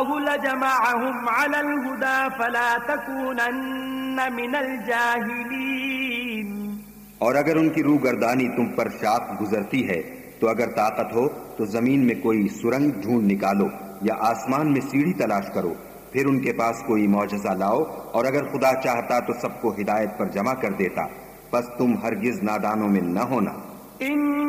लजमअहुम अलल हुदा फला तकूनन्न मिनल जाहिलीन। और अगर उनकी रूगर्दानी तुम पर शाप गुजरती है तो अगर ताकत हो तो जमीन में कोई सुरंग ढूंढ निकालो या आसमान में सीढ़ी तलाश करो, फिर उनके पास कोई मौजज़ा लाओ, और अगर खुदा चाहता तो सबको हिदायत पर जमा कर देता, बस तुम हरगिज नादानों में न होना।